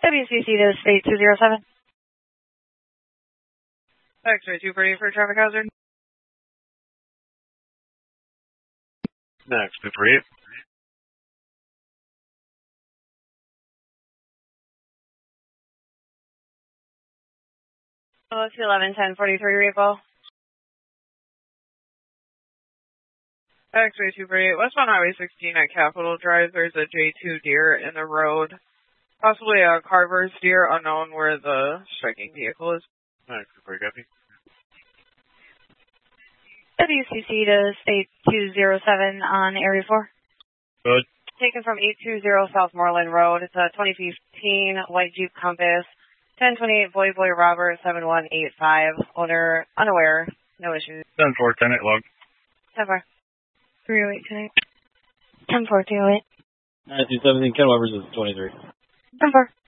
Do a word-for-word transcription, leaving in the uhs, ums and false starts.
W C C to state two zero seven. X-ray two forty-eight for traffic hazard. Next, two forty-eight. Oh, two eleven, ten forty-three, recall. X-ray two forty-eight, westbound Highway sixteen at Capitol Drive. There's a J two deer in the road. Possibly a Carver's deer, unknown where the striking vehicle is. Next, two forty, copy. W C C to state two zero seven on area four. Good. Taken from eight two zero South Moreland Road. It's a twenty fifteen white Jeep Compass. ten twenty-eight Boy Boy Robert seven one eight five. Owner unaware. No issues. ten four, ten eight log. ten four. three oh eight tonight. ten four, three oh eight. nineteen seventeen, Ken Weber's is twenty-three. ten four.